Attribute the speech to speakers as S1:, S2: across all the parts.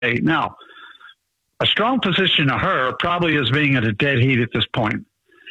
S1: Now, a strong position to her probably is being at a dead heat at this point.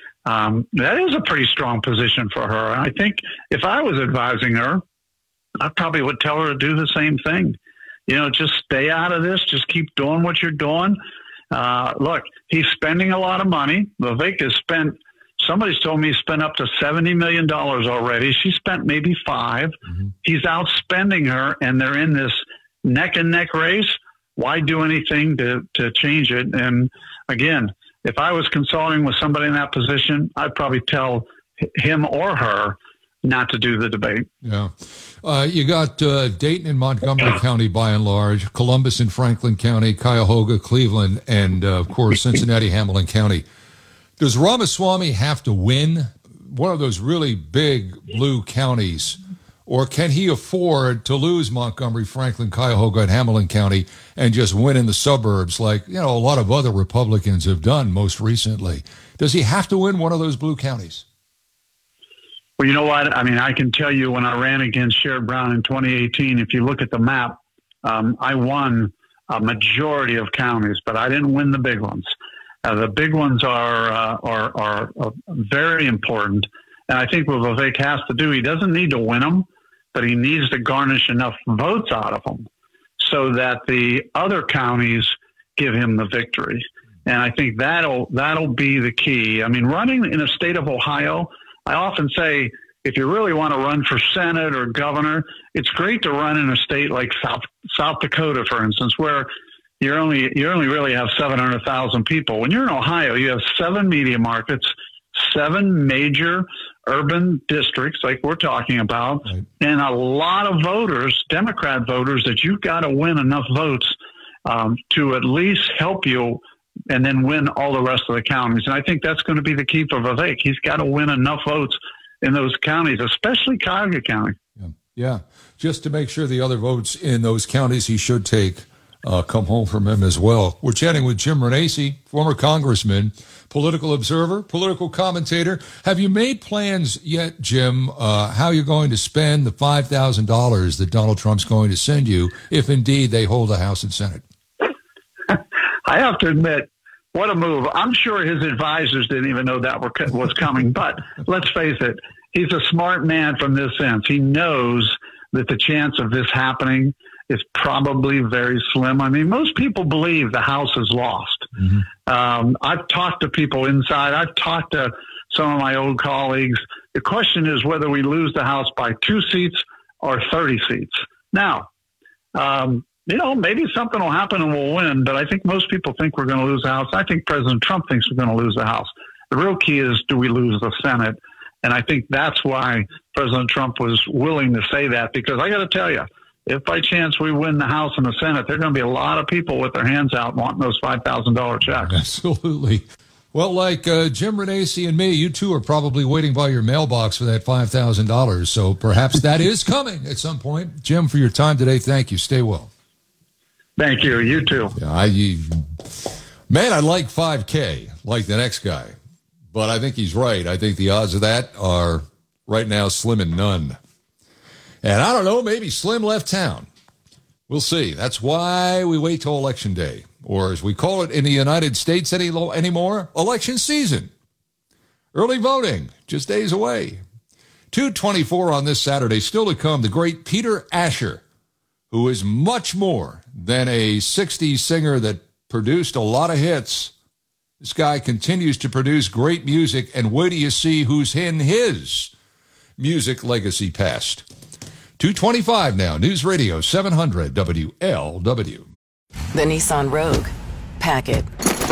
S1: That is a pretty strong position for her. And I think if I was advising her, I probably would tell her to do the same thing. Just stay out of this. Just keep doing what you're doing. Look, he's spending a lot of money. Vivek has spent, somebody's told me he spent up to $70 million already. She spent maybe $5 million. Mm-hmm. He's outspending her, and they're in this neck and neck race. Why do anything to change it? And again, if I was consulting with somebody in that position, I'd probably tell him or her not to do the debate.
S2: Yeah. You got Dayton and Montgomery County by and large, Columbus and Franklin County, Cuyahoga, Cleveland, and, of course, Cincinnati, Hamilton County. Does Ramaswamy have to win one of those really big blue counties, or can he afford to lose Montgomery, Franklin, Cuyahoga, and Hamilton County and just win in the suburbs like, a lot of other Republicans have done most recently? Does he have to win one of those blue counties?
S1: Well, you know what? I mean, I can tell you when I ran against Sherrod Brown in 2018, if you look at the map, I won a majority of counties, but I didn't win the big ones. The big ones are very important. And I think what Vivek has to do, he doesn't need to win them, but he needs to garnish enough votes out of them so that the other counties give him the victory. And I think that'll be the key. I mean, running in a state of Ohio, I often say, if you really want to run for Senate or governor, it's great to run in a state like South Dakota, for instance, where you only really have 700,000 people. When you're in Ohio, you have 7 media markets, 7 major urban districts like we're talking about, right, and a lot of voters, Democrat voters, that you've got to win enough votes to at least help you and then win all the rest of the counties. And I think that's going to be the key for Vivek. He's got to win enough votes in those counties, especially Cuyahoga County.
S2: Yeah, just to make sure the other votes in those counties he should take come home from him as well. We're chatting with Jim Renacci, former congressman, political observer, political commentator. Have you made plans yet, Jim, how you're going to spend the $5,000 that Donald Trump's going to send you if indeed they hold the House and Senate?
S1: I have to admit, what a move. I'm sure his advisors didn't even know that was coming, but let's face it, he's a smart man from this sense. He knows that the chance of this happening is probably very slim. I mean, most people believe the House is lost. Mm-hmm. I've talked to people inside. I've talked to some of my old colleagues. The question is whether we lose the House by 2 seats or 30 seats. Now, maybe something will happen and we'll win, but I think most people think we're going to lose the House. I think President Trump thinks we're going to lose the House. The real key is, do we lose the Senate? And I think that's why President Trump was willing to say that, because I got to tell you, if by chance we win the House and the Senate, there are going to be a lot of people with their hands out wanting those $5,000 checks.
S2: Absolutely. Well, like Jim Renacci and me, you two are probably waiting by your mailbox for that $5,000. So perhaps that is coming at some point. Jim, for your time today, thank you. Stay well.
S1: Thank you. You too.
S2: Yeah, I'd like 5K, like the next guy. But I think he's right. I think the odds of that are right now slim and none. And I don't know, maybe Slim left town. We'll see. That's why we wait till Election Day, or as we call it in the United States anymore, election season. Early voting, just days away. 2:24 on this Saturday. Still to come, the great Peter Asher, who is much more than a 60s singer that produced a lot of hits. This guy continues to produce great music, and wait till you see who's in his music legacy past. 2:25 now, News Radio 700 WLW.
S3: The Nissan Rogue. Pack it.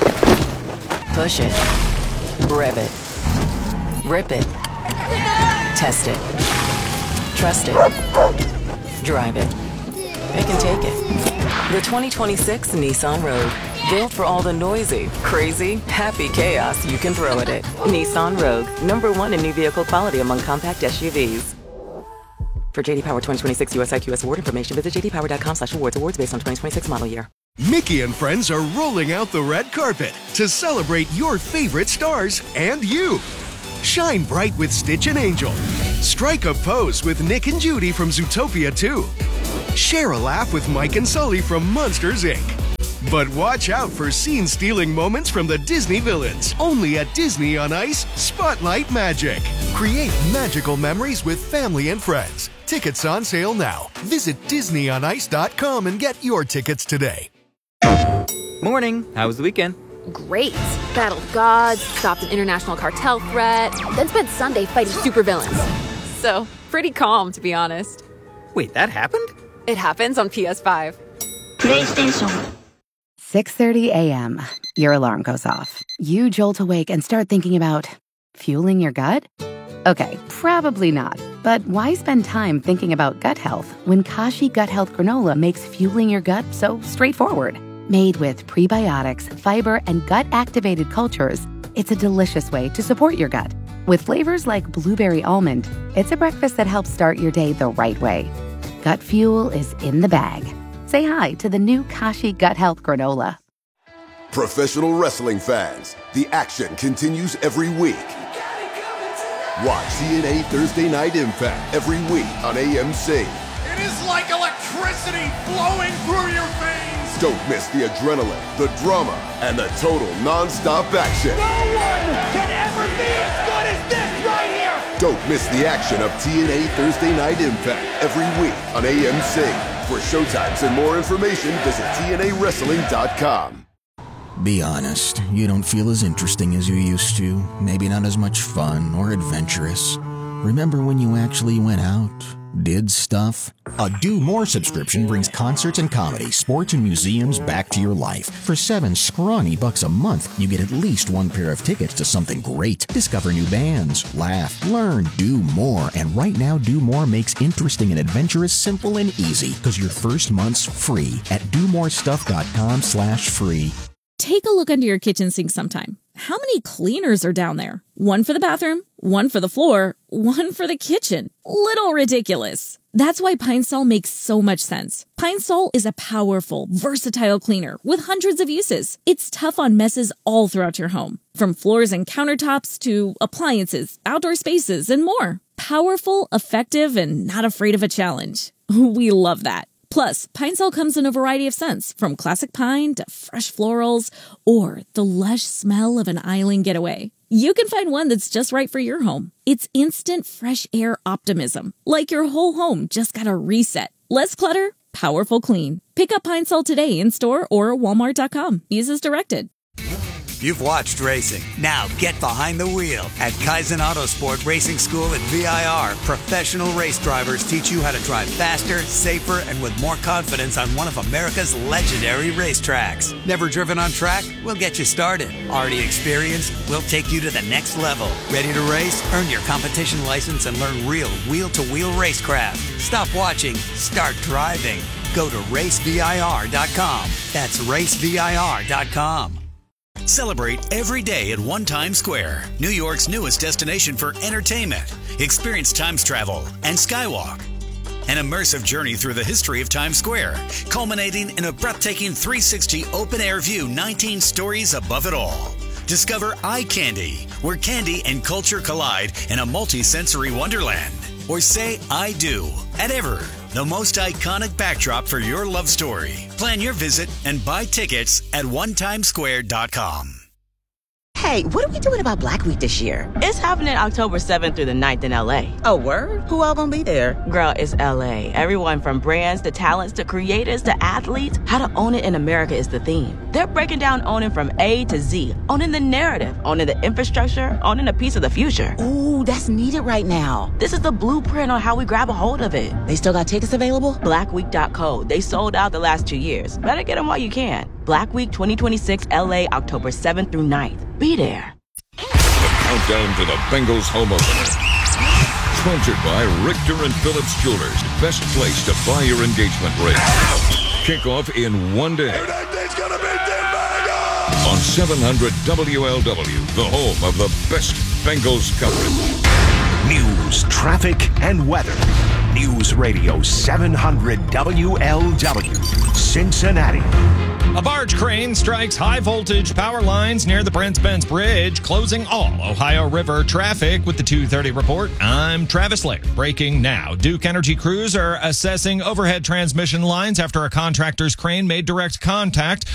S3: Push it. Rev it. Rip it. Test it. Trust it. Drive it. It can take it. The 2026 Nissan Rogue. Built for all the noisy, crazy, happy chaos you can throw at it. Nissan Rogue. #1 in new vehicle quality among compact SUVs. For J.D. Power 2026 US IQS award information, visit jdpower.com/awards. Awards based on 2026 model year.
S4: Mickey and friends are rolling out the red carpet to celebrate your favorite stars and you. Shine bright with Stitch and Angel. Strike a pose with Nick and Judy from Zootopia 2. Share a laugh with Mike and Sully from Monsters, Inc. But watch out for scene-stealing moments from the Disney villains. Only at Disney on Ice, Spotlight Magic. Create magical memories with family and friends. Tickets on sale now. Visit DisneyOnIce.com and get your tickets today.
S5: Morning. How was the weekend?
S6: Great. Battled gods, stopped an international cartel threat, then spent Sunday fighting supervillains. So, pretty calm, to be honest.
S5: Wait, that happened?
S6: It happens on PS5.
S7: PlayStation. 6:30 a.m. Your alarm goes off. You jolt awake and start thinking about fueling your gut? Okay, probably not. But why spend time thinking about gut health when Kashi Gut Health Granola makes fueling your gut so straightforward? Made with prebiotics, fiber, and gut-activated cultures, it's a delicious way to support your gut. With flavors like blueberry almond, it's a breakfast that helps start your day the right way. Gut fuel is in the bag. Say hi to the new Kashi Gut Health Granola.
S8: Professional wrestling fans, the action continues every week. Watch TNA Thursday Night Impact every week on AMC.
S9: It is like electricity flowing through your veins.
S8: Don't miss the adrenaline, the drama, and the total non-stop action.
S9: No one can ever be as good as this right here.
S8: Don't miss the action of TNA Thursday Night Impact every week on AMC. For showtimes and more information, visit TNAWrestling.com.
S10: Be honest, you don't feel as interesting as you used to. Maybe not as much fun or adventurous. Remember when you actually went out? Did stuff? A Do More subscription brings concerts and comedy, sports and museums back to your life. For $7 scrawny a month, you get at least one pair of tickets to something great. Discover new bands, laugh, learn, do more. And right now, Do More makes interesting and adventurous simple and easy because your first month's free at domorestuff.com/free.
S11: Take a look under your kitchen sink sometime. How many cleaners are down there? One for the bathroom, one for the floor, one for the kitchen. Little ridiculous. That's why Pine Sol makes so much sense. Pine Sol is a powerful, versatile cleaner with hundreds of uses. It's tough on messes all throughout your home, from floors and countertops to appliances, outdoor spaces, and more. Powerful, effective, and not afraid of a challenge. We love that. Plus, Pine Sol comes in a variety of scents, from classic pine to fresh florals, or the lush smell of an island getaway. You can find one that's just right for your home. It's instant fresh air optimism, like your whole home just got a reset. Less clutter, powerful clean. Pick up Pine Sol today in store or Walmart.com. Use as directed.
S12: You've watched racing. Now get behind the wheel. At Kaizen Autosport Racing School at VIR, professional race drivers teach you how to drive faster, safer, and with more confidence on one of America's legendary racetracks. Never driven on track? We'll get you started. Already experienced? We'll take you to the next level. Ready to race? Earn your competition license and learn real wheel-to-wheel racecraft. Stop watching. Start driving. Go to racevir.com. That's racevir.com.
S13: Celebrate every day at One Times Square, New York's newest destination for entertainment. Experience Times travel and Skywalk. An immersive journey through the history of Times Square, culminating in a breathtaking 360 open-air view 19 stories above it all. Discover Eye Candy, where candy and culture collide in a multi-sensory wonderland. Or say I do at Ever, the most iconic backdrop for your love story. Plan your visit and buy tickets at onetimesquare.com.
S14: Hey, what are we doing about Black Week this year?
S15: It's happening October 7th through the 9th in LA.
S14: Oh, word? Who all gonna be there?
S15: Girl, it's LA. Everyone from brands to talents to creators to athletes. How to own it in America is the theme. They're breaking down owning from A to Z. Owning the narrative, owning the infrastructure, owning a piece of the future.
S14: Ooh, that's needed right now.
S15: This is the blueprint on how we grab a hold of it.
S14: They still got tickets available?
S15: Blackweek.co. They sold out the last 2 years. Better get them while you can. Black Week 2026 LA, October 7th through 9th. Be there.
S2: The countdown to the Bengals home opener. Sponsored by Richter and Phillips Jewelers. Best place to buy your engagement ring. Kickoff in 1 day. On 700 WLW, the home of the best Bengals coverage.
S4: News, traffic, and weather. News Radio 700 WLW, Cincinnati.
S16: A barge crane strikes high-voltage power lines near the Brent Spence Bridge, closing all Ohio River traffic. With the 2:30 report, I'm Travis Laird. Breaking now. Duke Energy crews are assessing overhead transmission lines after a contractor's crane made direct contact